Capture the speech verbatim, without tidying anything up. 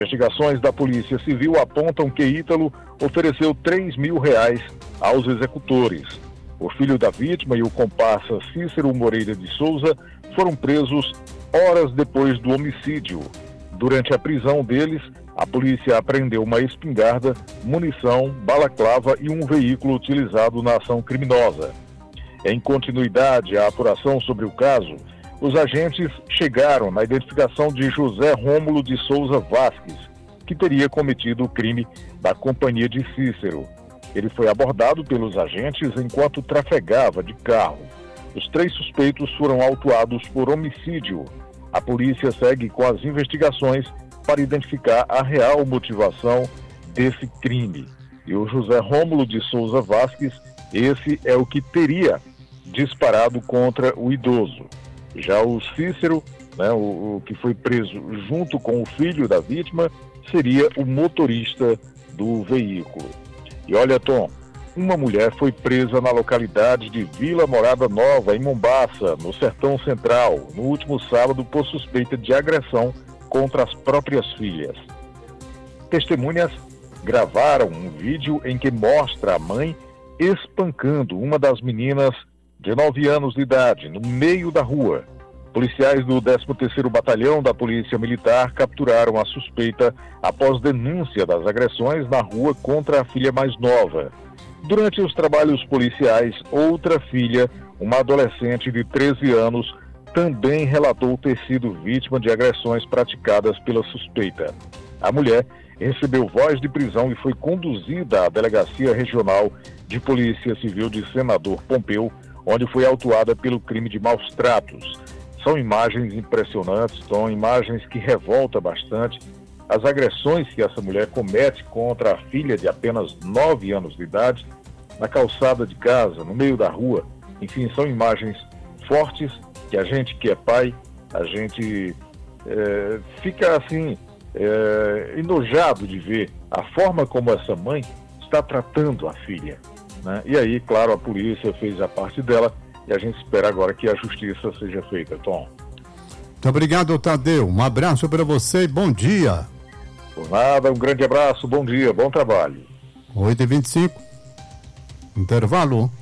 Investigações da Polícia Civil apontam que Ítalo ofereceu três mil reais aos executores. O filho da vítima e o comparsa Cícero Moreira de Souza foram presos horas depois do homicídio. Durante a prisão deles, a polícia apreendeu uma espingarda, munição, balaclava e um veículo utilizado na ação criminosa. Em continuidade à apuração sobre o caso, os agentes chegaram na identificação de José Rômulo de Souza Vasques, que teria cometido o crime da companhia de Cícero. Ele foi abordado pelos agentes enquanto trafegava de carro. Os três suspeitos foram autuados por homicídio. A polícia segue com as investigações para identificar a real motivação desse crime. E o José Rômulo de Souza Vasques, esse é o que teria disparado contra o idoso. Já o Cícero, né, o, o que foi preso junto com o filho da vítima, seria o motorista do veículo. E olha, Tom, uma mulher foi presa na localidade de Vila Morada Nova, em Mombaça, no Sertão Central, no último sábado, por suspeita de agressão contra as próprias filhas. Testemunhas gravaram um vídeo em que mostra a mãe espancando uma das meninas de nove anos de idade, no meio da rua. Policiais do décimo terceiro Batalhão da Polícia Militar capturaram a suspeita após denúncia das agressões na rua contra a filha mais nova. Durante os trabalhos policiais, outra filha, uma adolescente de treze anos, também relatou ter sido vítima de agressões praticadas pela suspeita. A mulher recebeu voz de prisão e foi conduzida à Delegacia Regional de Polícia Civil de Senador Pompeu, onde foi autuada pelo crime de maus tratos. São imagens impressionantes, são imagens que revoltam bastante. As agressões que essa mulher comete contra a filha de apenas nove anos de idade, na calçada de casa, no meio da rua, enfim, são imagens fortes que a gente que é pai, a gente é, fica assim, é, enojado de ver a forma como essa mãe está tratando a filha, né? E aí, claro, a polícia fez a parte dela e a gente espera agora que a justiça seja feita, Tom. Muito obrigado, Tadeu. Um abraço para você e bom dia. Por nada, um grande abraço, bom dia, bom trabalho. oito e vinte e cinco. Intervalo.